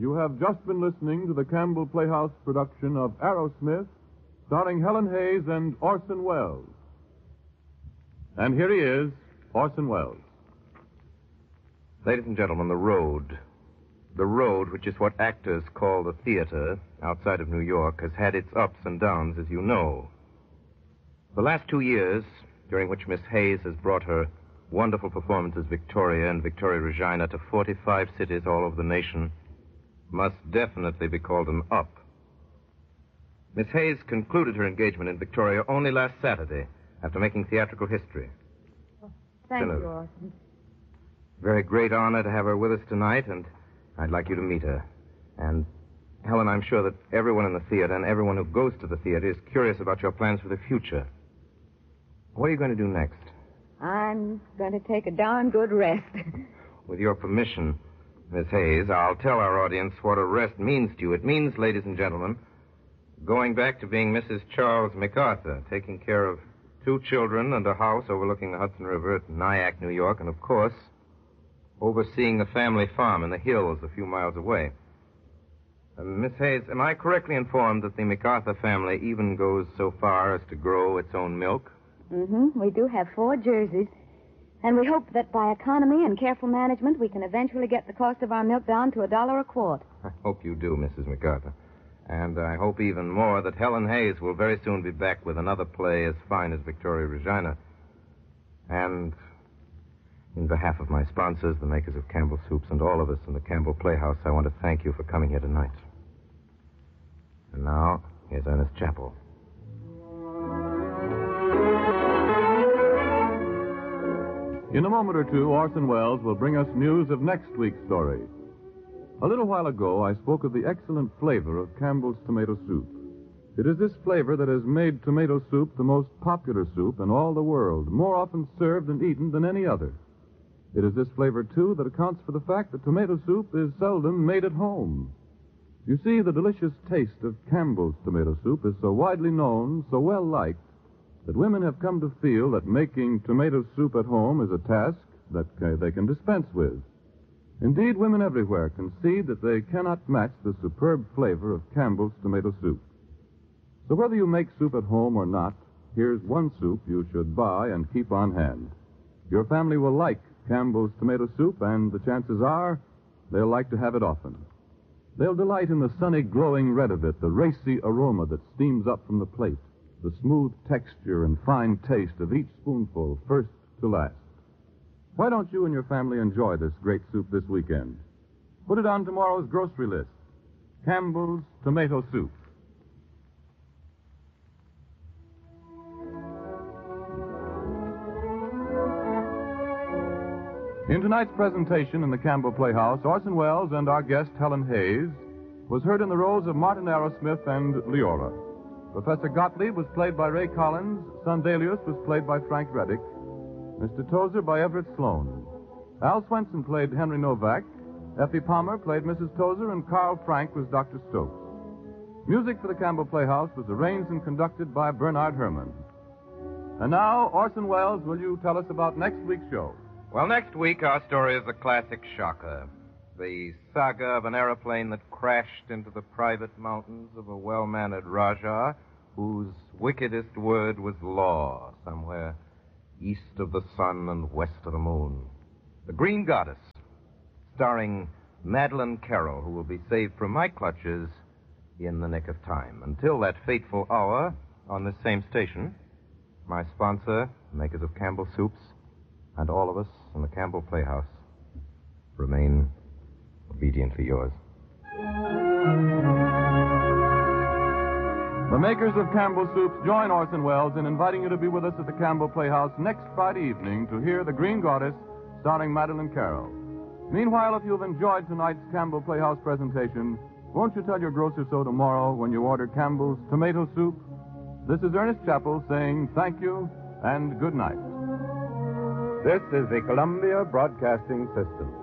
You have just been listening to the Campbell Playhouse production of Aerosmith, starring Helen Hayes and Orson Welles. And here he is, Orson Welles. Ladies and gentlemen, the road. The road, which is what actors call the theater outside of New York, has had its ups and downs, as you know. The last 2 years, during which Miss Hayes has brought her wonderful performances Victoria and Victoria Regina to 45 cities all over the nation, must definitely be called an up. Miss Hayes concluded her engagement in Victoria only last Saturday after making theatrical history. Thank you, Orson. Very great honor to have her with us tonight, and I'd like you to meet her. And, Helen, I'm sure that everyone in the theater and everyone who goes to the theater is curious about your plans for the future. What are you going to do next? I'm going to take a darn good rest. With your permission, Miss Hayes, I'll tell our audience what a rest means to you. It means, ladies and gentlemen, going back to being Mrs. Charles MacArthur, taking care of 2 children and a house overlooking the Hudson River at Nyack, New York, and, of course, overseeing the family farm in the hills a few miles away. Miss Hayes, am I correctly informed that the MacArthur family even goes so far as to grow its own milk? Mm-hmm. We do have 4 jerseys, and we hope that by economy and careful management we can eventually get the cost of our milk down to $1 a quart. I hope you do, Mrs. MacArthur. And I hope even more that Helen Hayes will very soon be back with another play as fine as Victoria Regina. And in behalf of my sponsors, the makers of Campbell Soups, and all of us in the Campbell Playhouse, I want to thank you for coming here tonight. And now, here's Ernest Chappell. In a moment or two, Orson Welles will bring us news of next week's story. A little while ago, I spoke of the excellent flavor of Campbell's tomato soup. It is this flavor that has made tomato soup the most popular soup in all the world, more often served and eaten than any other. It is this flavor, too, that accounts for the fact that tomato soup is seldom made at home. You see, the delicious taste of Campbell's tomato soup is so widely known, so well liked, that women have come to feel that making tomato soup at home is a task that they can dispense with. Indeed, women everywhere concede that they cannot match the superb flavor of Campbell's tomato soup. So whether you make soup at home or not, here's one soup you should buy and keep on hand. Your family will like Campbell's tomato soup, and the chances are they'll like to have it often. They'll delight in the sunny, glowing red of it, the racy aroma that steams up from the plate, the smooth texture and fine taste of each spoonful, first to last. Why don't you and your family enjoy this great soup this weekend? Put it on tomorrow's grocery list. Campbell's tomato soup. In tonight's presentation in the Campbell Playhouse, Orson Welles and our guest, Helen Hayes, was heard in the roles of Martin Aerosmith and Leora. Professor Gottlieb was played by Ray Collins, son Delius was played by Frank Reddick, Mr. Tozer by Everett Sloan. Al Swenson played Henry Novak, Effie Palmer played Mrs. Tozer, and Carl Frank was Dr. Stokes. Music for the Campbell Playhouse was arranged and conducted by Bernard Herrmann. And now, Orson Welles, will you tell us about next week's show? Well, next week our story is a classic shocker. The saga of an aeroplane that crashed into the private mountains of a well-mannered Rajah whose wickedest word was law, somewhere east of the sun and west of the moon. The Green Goddess, starring Madeleine Carroll, who will be saved from my clutches in the nick of time. Until that fateful hour, on this same station, my sponsor, makers of Campbell Soups, and all of us in the Campbell Playhouse remain obediently yours. The makers of Campbell Soups join Orson Welles in inviting you to be with us at the Campbell Playhouse next Friday evening to hear The Green Goddess, starring Madeleine Carroll. Meanwhile, if you've enjoyed tonight's Campbell Playhouse presentation, won't you tell your grocer so tomorrow when you order Campbell's tomato soup? This is Ernest Chappell saying thank you and good night. This is the Columbia Broadcasting System.